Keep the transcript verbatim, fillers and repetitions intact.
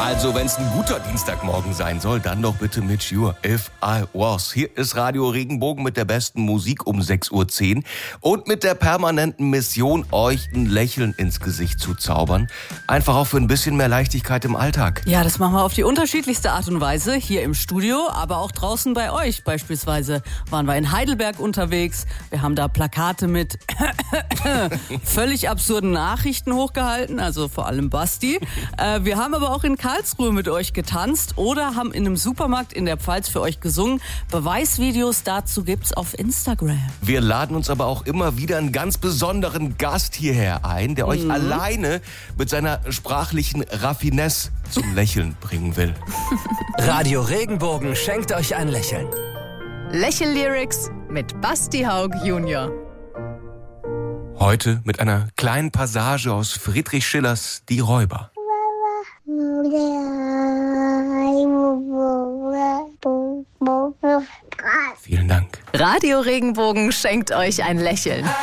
Also, wenn es ein guter Dienstagmorgen sein soll, dann doch bitte mit Sure If I Was. Hier ist Radio Regenbogen mit der besten Musik um sechs Uhr zehn und mit der permanenten Mission, euch ein Lächeln ins Gesicht zu zaubern. Einfach auch für ein bisschen mehr Leichtigkeit im Alltag. Ja, das machen wir auf die unterschiedlichste Art und Weise. Hier im Studio, aber auch draußen bei euch. Beispielsweise waren wir in Heidelberg unterwegs. Wir haben da Plakate mit völlig absurden Nachrichten hochgehalten, also vor allem Basti. Äh, wir haben aber auch in Karlsruhe mit euch getanzt oder haben in einem Supermarkt in der Pfalz für euch gesungen. Beweisvideos dazu gibt's auf Instagram. Wir laden uns aber auch immer wieder einen ganz besonderen Gast hierher ein, der euch mhm. alleine mit seiner sprachlichen Raffinesse zum Lächeln bringen will. Radio Regenbogen schenkt euch ein Lächeln. Lächel-Lyrics mit Basti Haug Junior Heute mit einer kleinen Passage aus Friedrich Schillers Die Räuber. Vielen Dank. Radio Regenbogen schenkt euch ein Lächeln.